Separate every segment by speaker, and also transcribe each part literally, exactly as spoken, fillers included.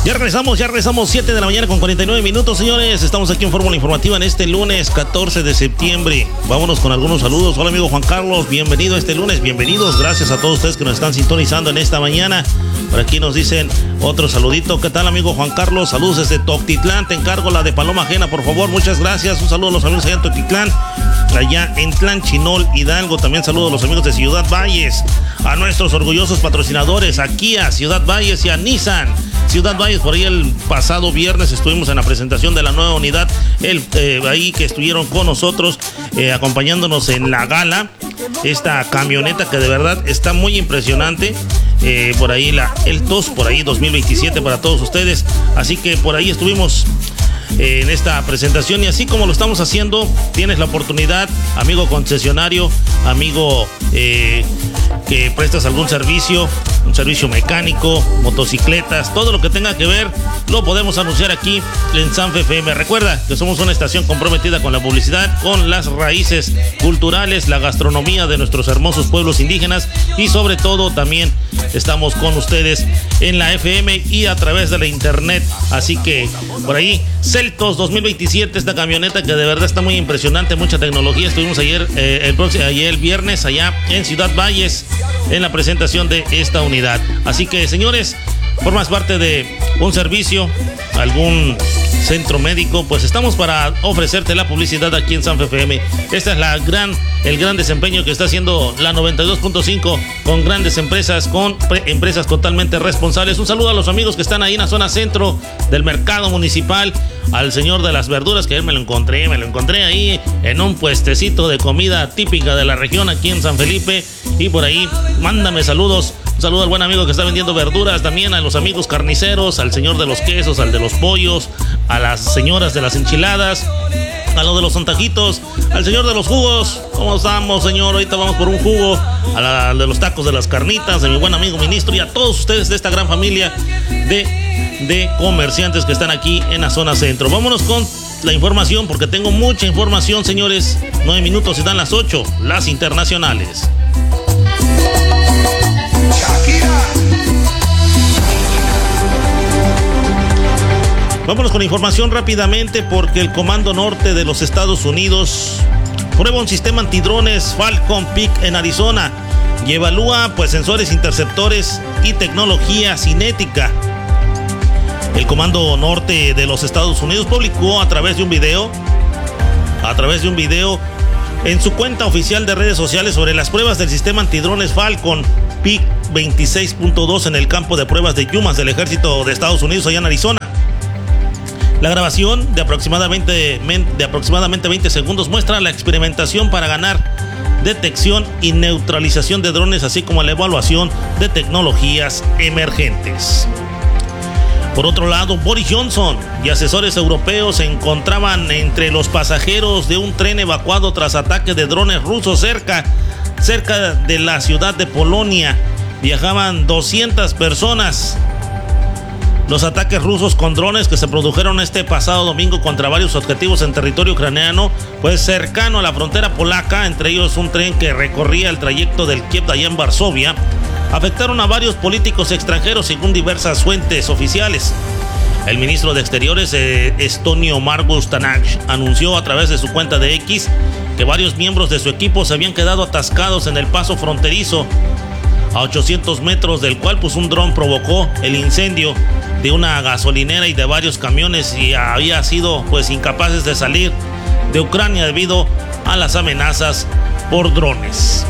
Speaker 1: Ya regresamos, ya regresamos, siete de la mañana con cuarenta y nueve minutos, señores. Estamos aquí en Fórmula Informativa en este lunes catorce de septiembre. Vámonos con algunos saludos. Hola, amigo Juan Carlos, bienvenido este lunes, bienvenidos. Gracias a todos ustedes que nos están sintonizando en esta mañana. Por aquí nos dicen otro saludito. ¿Qué tal, amigo Juan Carlos? Saludos desde Toctitlán. Te encargo la de Paloma Ajena, por favor. Muchas gracias. Un saludo a los amigos allá en Toctitlán, allá en Tlanchinol, Hidalgo. También saludo a los amigos de Ciudad Valles, a nuestros orgullosos patrocinadores, a Kia, Ciudad Valles y a Nissan Ciudad Valles. Por ahí el pasado viernes estuvimos en la presentación de la nueva unidad, el, eh, ahí que estuvieron con nosotros eh, acompañándonos en la gala, esta camioneta que de verdad está muy impresionante. Eh, por ahí la el TOS, por ahí dos mil veintisiete para todos ustedes. Así que por ahí estuvimos eh, en esta presentación, y así como lo estamos haciendo, tienes la oportunidad, amigo concesionario, amigo eh, que prestas algún servicio, un servicio mecánico, motocicletas, todo lo que tenga que ver, lo podemos anunciar aquí en Sanfe F M. Recuerda que somos una estación comprometida con la publicidad, con las raíces culturales, la gastronomía de nuestros hermosos pueblos indígenas, y sobre todo también estamos con ustedes en la F M y a través de la internet. Así que por ahí, Celtos dos mil veintisiete, esta camioneta que de verdad está muy impresionante, mucha tecnología. Estuvimos ayer, eh, el, próximo, ayer el viernes allá en Ciudad Valles en la presentación de esta unidad. Así que, señores, formas parte de un servicio, algún centro médico, pues estamos para ofrecerte la publicidad aquí en Sanfe F M. Esta es la gran, el gran desempeño que está haciendo la noventa y dos punto cinco con grandes empresas, con pre- empresas totalmente responsables. Un saludo a los amigos que están ahí en la zona centro del mercado municipal, al señor de las verduras, que ayer me lo encontré, me lo encontré ahí en un puestecito de comida típica de la región aquí en San Felipe, y por ahí mándame saludos. Un saludo al buen amigo que está vendiendo verduras, también a los amigos carniceros, al señor de los quesos, al de los pollos, a las señoras de las enchiladas, a lo de los antajitos, al señor de los jugos. ¿Cómo estamos, señor? Ahorita vamos por un jugo. A la de los tacos de las carnitas, de mi buen amigo ministro, y a todos ustedes de esta gran familia de, de comerciantes que están aquí en la zona centro. Vámonos con la información, porque tengo mucha información, señores. Nueve minutos y dan las ocho, las internacionales. Vámonos con información rápidamente, porque el Comando Norte de los Estados Unidos prueba un sistema antidrones Falcon Peak en Arizona y evalúa pues sensores interceptores y tecnología cinética. El Comando Norte de los Estados Unidos publicó a través de un video, a través de un video en su cuenta oficial de redes sociales sobre las pruebas del sistema antidrones Falcon Peak veintiséis punto dos en el campo de pruebas de Yumas del Ejército de Estados Unidos allá en Arizona. La grabación de aproximadamente, de aproximadamente veinte segundos muestra la experimentación para ganar detección y neutralización de drones, así como la evaluación de tecnologías emergentes. Por otro lado, Boris Johnson y asesores europeos se encontraban entre los pasajeros de un tren evacuado tras ataques de drones rusos cerca, cerca de la ciudad de Polonia. Viajaban doscientas personas. Los ataques rusos con drones que se produjeron este pasado domingo contra varios objetivos en territorio ucraniano, pues cercano a la frontera polaca, entre ellos un tren que recorría el trayecto del Kiev de allá en Varsovia, afectaron a varios políticos extranjeros según diversas fuentes oficiales. El ministro de Exteriores eh, estonio Margus Tanaj anunció a través de su cuenta de X que varios miembros de su equipo se habían quedado atascados en el paso fronterizo a ochocientos metros del cual pues un dron provocó el incendio de una gasolinera y de varios camiones, y había sido pues incapaces de salir de Ucrania debido a las amenazas por drones.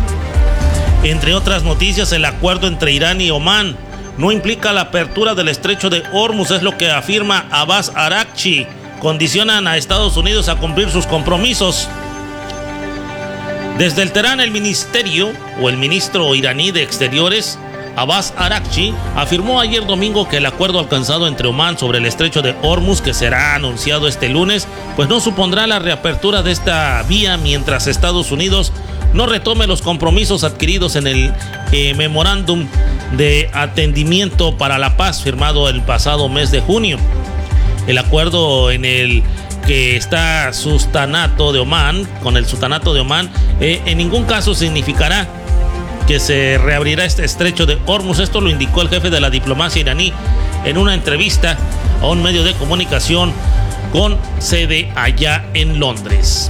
Speaker 1: Entre otras noticias, el acuerdo entre Irán y Omán no implica la apertura del estrecho de Hormuz, es lo que afirma Abbas Araghchi. Condicionan a Estados Unidos a cumplir sus compromisos. Desde el Teherán, el ministerio o el ministro iraní de Exteriores, Abbas Araghchi, afirmó ayer domingo que el acuerdo alcanzado entre Omán sobre el estrecho de Hormuz, que será anunciado este lunes, pues no supondrá la reapertura de esta vía mientras Estados Unidos no retome los compromisos adquiridos en el eh, memorándum de atendimiento para la paz firmado el pasado mes de junio. El acuerdo en el que está sultanato de Omán, con el sultanato de Omán, eh, en ningún caso significará que se reabrirá este estrecho de Hormuz. Esto lo indicó el jefe de la diplomacia iraní en una entrevista a un medio de comunicación con sede allá en Londres.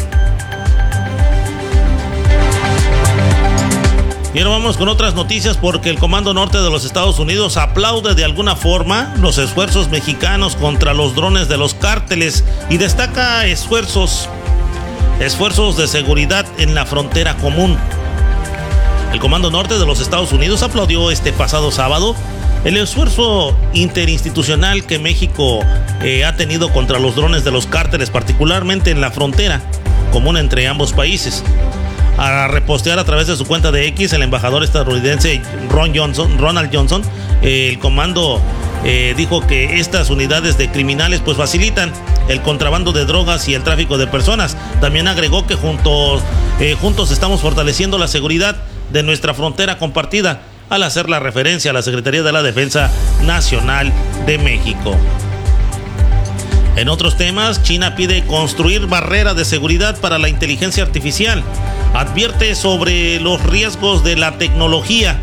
Speaker 1: Y ahora vamos con otras noticias, porque el Comando Norte de los Estados Unidos aplaude de alguna forma los esfuerzos mexicanos contra los drones de los cárteles y destaca esfuerzos, esfuerzos de seguridad en la frontera común. El Comando Norte de los Estados Unidos aplaudió este pasado sábado el esfuerzo interinstitucional que México eh, ha tenido contra los drones de los cárteles, particularmente en la frontera común entre ambos países. A repostear a través de su cuenta de X, el embajador estadounidense Ron Johnson, Ronald Johnson, eh, el comando eh, dijo que estas unidades de criminales pues facilitan el contrabando de drogas y el tráfico de personas. También agregó que juntos, eh, juntos estamos fortaleciendo la seguridad de nuestra frontera compartida, al hacer la referencia a la Secretaría de la Defensa Nacional de México. En otros temas, China pide construir barrera de seguridad para la inteligencia artificial. Advierte sobre los riesgos de la tecnología.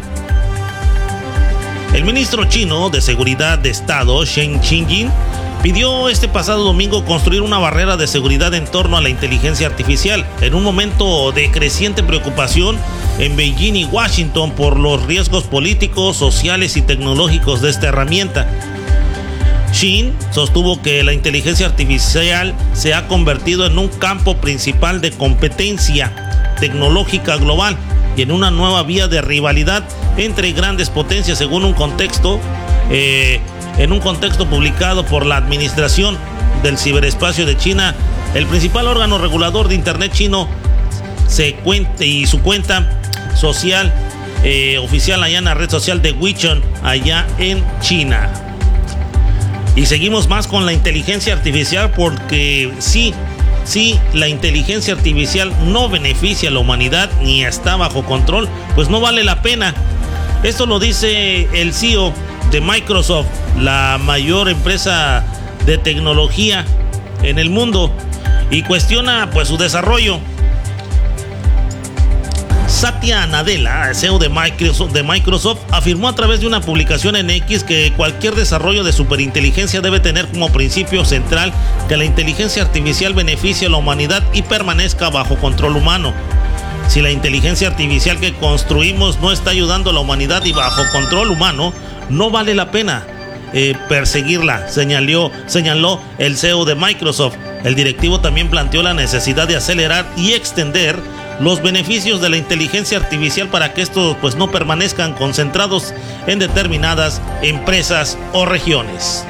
Speaker 1: El ministro chino de Seguridad de Estado, Shen Xinjin, pidió este pasado domingo construir una barrera de seguridad en torno a la inteligencia artificial, en un momento de creciente preocupación en Beijing y Washington por los riesgos políticos, sociales y tecnológicos de esta herramienta. Xin sostuvo que la inteligencia artificial se ha convertido en un campo principal de competencia tecnológica global y en una nueva vía de rivalidad entre grandes potencias, según un contexto, eh, en un contexto publicado por la Administración del Ciberespacio de China. El principal órgano regulador de Internet chino se cuenta, y su cuenta social eh, oficial allá en la red social de WeChat, allá en China. Y seguimos más con la inteligencia artificial, porque sí, sí, la inteligencia artificial no beneficia a la humanidad ni está bajo control, pues no vale la pena. Esto lo dice el C E O de Microsoft, la mayor empresa de tecnología en el mundo, y cuestiona pues su desarrollo. Satya Nadella, C E O de Microsoft, de Microsoft, afirmó a través de una publicación en X que cualquier desarrollo de superinteligencia debe tener como principio central que la inteligencia artificial beneficie a la humanidad y permanezca bajo control humano. Si la inteligencia artificial que construimos no está ayudando a la humanidad y bajo control humano, no vale la pena eh, perseguirla, señaló, señaló el C E O de Microsoft. El directivo también planteó la necesidad de acelerar y extender los beneficios de la inteligencia artificial para que estos pues no permanezcan concentrados en determinadas empresas o regiones.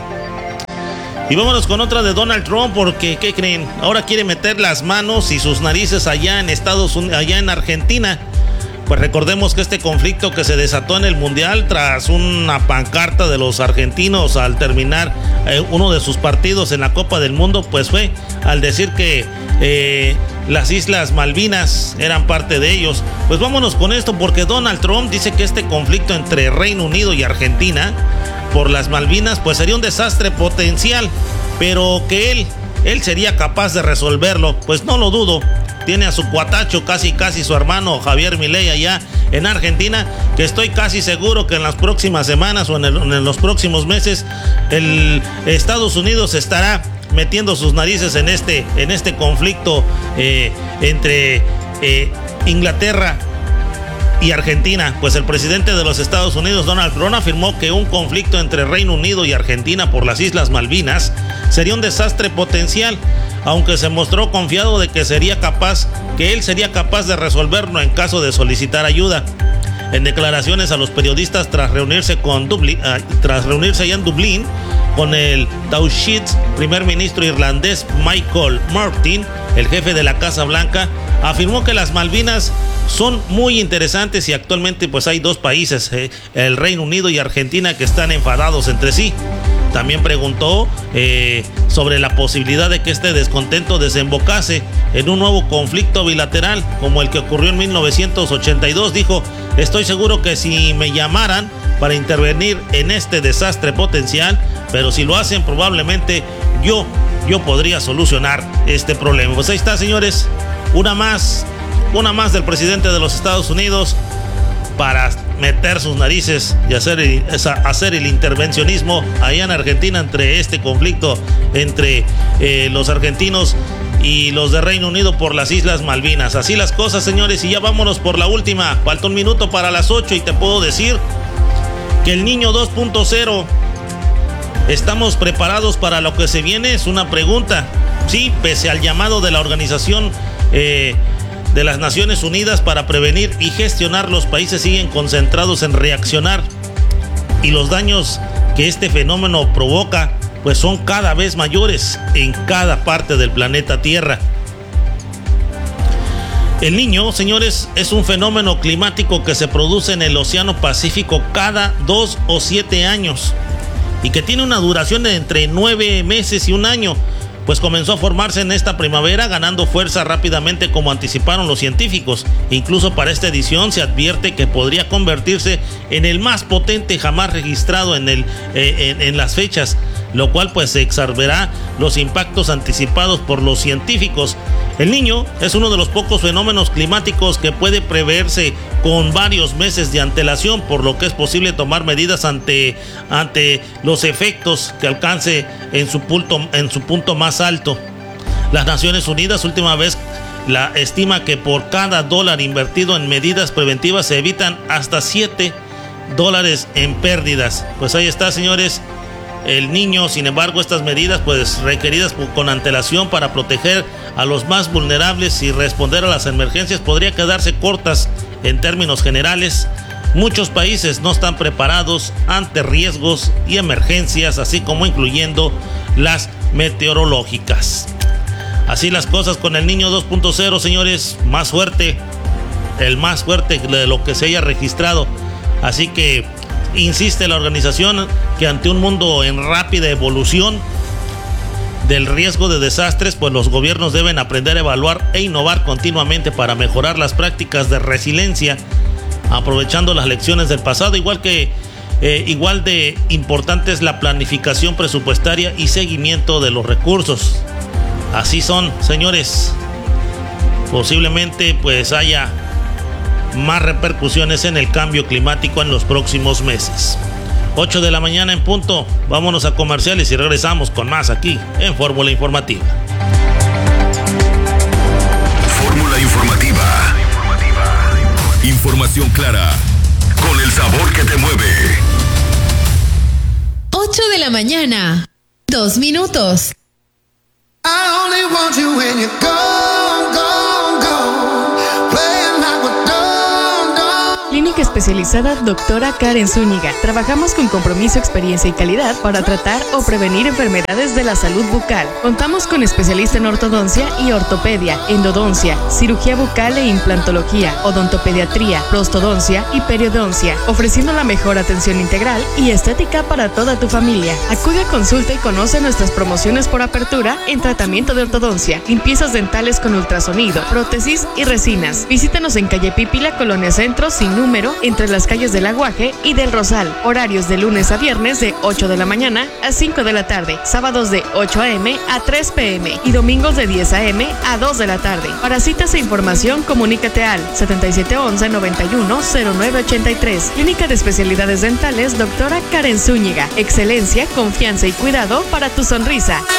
Speaker 1: Y vámonos con otra de Donald Trump, porque ¿qué creen? Ahora quiere meter las manos y sus narices allá en Estados Unidos, allá en Argentina. Pues recordemos que este conflicto que se desató en el Mundial tras una pancarta de los argentinos al terminar eh, uno de sus partidos en la Copa del Mundo, pues fue al decir que eh, las Islas Malvinas eran parte de ellos. Pues vámonos con esto, porque Donald Trump dice que este conflicto entre Reino Unido y Argentina por las Malvinas pues sería un desastre potencial, pero que él, él sería capaz de resolverlo. Pues no lo dudo. Tiene a su cuatacho, casi casi su hermano Javier Milei allá en Argentina, que estoy casi seguro que en las próximas semanas o en, el, en los próximos meses el Estados Unidos estará metiendo sus narices en este, en este conflicto eh, entre eh, Inglaterra y Argentina. Pues el presidente de los Estados Unidos, Donald Trump, afirmó que un conflicto entre Reino Unido y Argentina por las Islas Malvinas sería un desastre potencial, aunque se mostró confiado de que sería capaz, que él sería capaz de resolverlo en caso de solicitar ayuda. En declaraciones a los periodistas tras reunirse con Dublín, uh, tras reunirse allá en Dublín con el Taoiseach, primer ministro irlandés Michael Martin, el jefe de la Casa Blanca, afirmó que las Malvinas son muy interesantes y actualmente pues hay dos países, eh, el Reino Unido y Argentina, que están enfadados entre sí. También preguntó eh, sobre la posibilidad de que este descontento desembocase en un nuevo conflicto bilateral como el que ocurrió en mil novecientos ochenta y dos. Dijo: estoy seguro que si me llamaran para intervenir en este desastre potencial, pero si lo hacen probablemente yo, yo podría solucionar este problema. Pues ahí está, señores, una más, una más del presidente de los Estados Unidos para meter sus narices y hacer el, hacer el intervencionismo allá en Argentina entre este conflicto entre eh, los argentinos y los de Reino Unido por las Islas Malvinas. Así las cosas, señores, y ya vámonos por la última. Falta un minuto para las ocho y te puedo decir que el niño dos punto cero, ¿estamos preparados para lo que se viene? Es una pregunta. Sí, pese al llamado de la Organización eh, de las Naciones Unidas para prevenir y gestionar, los países siguen concentrados en reaccionar, y los daños que este fenómeno provoca pues son cada vez mayores en cada parte del planeta Tierra. El Niño, señores, es un fenómeno climático que se produce en el Océano Pacífico cada dos o siete años y que tiene una duración de entre nueve meses y un año, pues comenzó a formarse en esta primavera, ganando fuerza rápidamente como anticiparon los científicos. Incluso para esta edición se advierte que podría convertirse en el más potente jamás registrado en, el, eh, en, en las fechas, lo cual pues exacerbará los impactos anticipados por los científicos. El Niño es uno de los pocos fenómenos climáticos que puede preverse con varios meses de antelación, por lo que es posible tomar medidas ante, ante los efectos que alcance en su punto, en su punto más alto. Las Naciones Unidas última vez la estima que por cada dólar invertido en medidas preventivas se evitan hasta siete dólares en pérdidas. Pues ahí está, señores, el Niño. Sin embargo, estas medidas pues requeridas con antelación para proteger a los más vulnerables y responder a las emergencias podría quedarse cortas en términos generales. Muchos países no están preparados ante riesgos y emergencias, así como incluyendo las meteorológicas. Así las cosas con el Niño dos punto cero, señores, más fuerte, el más fuerte de lo que se haya registrado. Así que insiste la organización que ante un mundo en rápida evolución del riesgo de desastres, pues los gobiernos deben aprender a evaluar e innovar continuamente para mejorar las prácticas de resiliencia, aprovechando las lecciones del pasado, igual que eh, igual de importante es la planificación presupuestaria y seguimiento de los recursos. Así son, señores. Posiblemente pues haya más repercusiones en el cambio climático en los próximos meses. ocho de la mañana en punto. Vámonos a comerciales y regresamos con más aquí en Fórmula Informativa.
Speaker 2: Fórmula Informativa. Información clara, con el sabor que te mueve.
Speaker 3: ocho de la mañana, dos minutos.
Speaker 4: I only want you when you're gone, gone, gone. Playing like we're done, done.
Speaker 5: Clínica especializada Doctora Karen Zúñiga. Trabajamos con compromiso, experiencia y calidad para tratar o prevenir enfermedades de la salud bucal. Contamos con especialista en ortodoncia y ortopedia, endodoncia, cirugía bucal e implantología, odontopediatría, prostodoncia y periodoncia, ofreciendo la mejor atención integral y estética para toda tu familia. Acude a consulta y conoce nuestras promociones por apertura en tratamiento de ortodoncia, limpiezas dentales con ultrasonido, prótesis y resinas. Visítanos en calle Pípila, Colonia Centro, sin número, entre las calles del Aguaje y del Rosal. Horarios de lunes a viernes de ocho de la mañana a cinco de la tarde, sábados de ocho a.m. a tres p.m. y domingos de diez a.m. a dos de la tarde. Para citas e información, comunícate al setenta y siete once noventa y uno cero nueve ochenta y tres. Clínica de Especialidades Dentales Doctora Karen Zúñiga. Excelencia, confianza y cuidado para tu sonrisa.